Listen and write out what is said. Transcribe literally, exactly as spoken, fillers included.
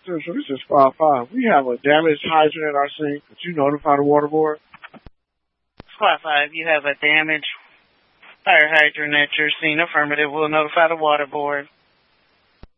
So, so this is five five. We have a damaged hydrant at our sink. Could you notify the water board? Squad five, you have a damaged fire hydrant at your scene. Affirmative. We'll notify the water board.